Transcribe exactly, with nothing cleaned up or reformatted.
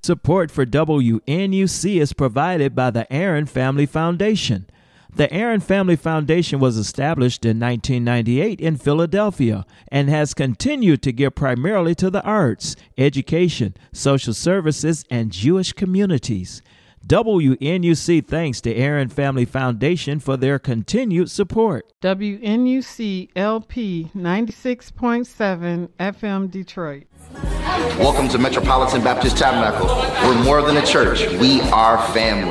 Support for W N U C is provided by the Aaron Family Foundation. The Aaron Family Foundation was established in nineteen ninety-eight in Philadelphia and has continued to give primarily to the arts, education, social services, and Jewish communities. W N U C thanks the Aaron Family Foundation for their continued support. W N U C L P ninety-six point seven F M Detroit. Welcome to Metropolitan Baptist Tabernacle. We're more than a church. We are family.